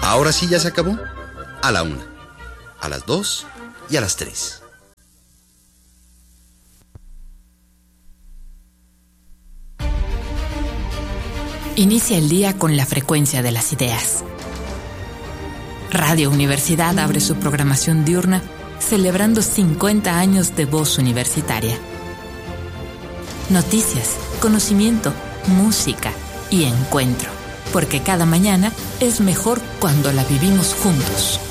Ahora sí ya se acabó. A la 1, a las 2 y a las 3. Inicia el día con la frecuencia de las ideas. Radio Universidad abre su programación diurna celebrando 50 años de voz universitaria. Noticias, conocimiento, música y encuentro, porque cada mañana es mejor cuando la vivimos juntos.